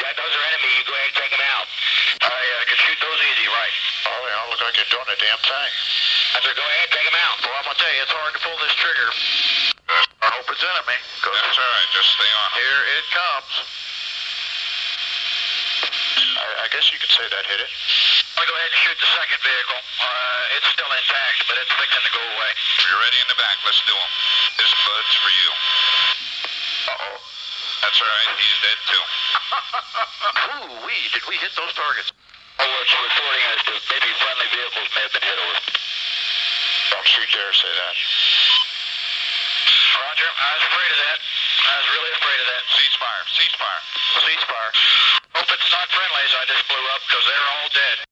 Yeah, those are enemy. You go ahead and take them out. I can shoot those easy, right? Oh, they don't look like they're doing a damn thing. I said, go ahead, take them out. Well, I'm going to tell you, it's hard to pull this trigger. I hope it's enemy. That's all right. Just stay on. Here it comes. I guess you could say that hit it. I'm going to go ahead and shoot the second vehicle. It's still intact, but it's fixing to go away. You're ready in the back. Let's do him. This Bud's for you. Uh-oh. That's all right. He's dead, too. Ooh-wee, did we hit those targets? Oh, it's reporting as to maybe friendly vehicles may have been hit over. Don't you dare say that. Roger, I was afraid of that. I was really afraid of that. Cease fire. Cease fire. Cease fire. Hope it's not friendlies I just blew up, because they're all dead.